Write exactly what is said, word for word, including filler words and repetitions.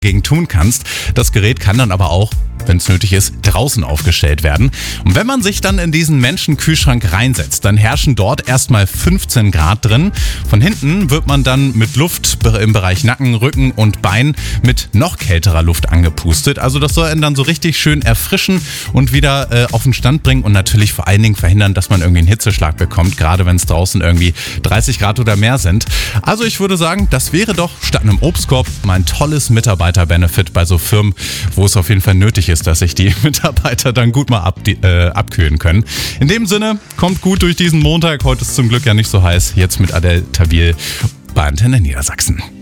gegen tun kannst. Das Gerät kann dann aber auch, wenn es nötig ist, draußen aufgestellt werden. Und wenn man sich dann in diesen Menschenkühlschrank reinsetzt, dann herrschen dort erstmal fünfzehn Grad drin. Von hinten wird man dann mit Luft im Bereich Nacken, Rücken und Bein mit noch kälterer Luft angepustet. Also das soll einen dann so richtig schön erfrischen und wieder äh, auf den Stand bringen und natürlich vor allen Dingen verhindern, dass man irgendwie einen Hitzeschlag bekommt, gerade wenn es draußen irgendwie dreißig Grad oder mehr sind. Also ich würde sagen, das wäre doch statt einem Obstkorb mal ein tolles Mitarbeiter-Benefit bei so Firmen, wo es auf jeden Fall nötig ist, dass sich die Mitarbeiter dann gut mal ab, äh, abkühlen können. In dem Sinne, kommt gut durch diesen Montag. Heute ist zum Glück ja nicht so heiß. Jetzt mit Adel Tawil bei Antenne Niedersachsen.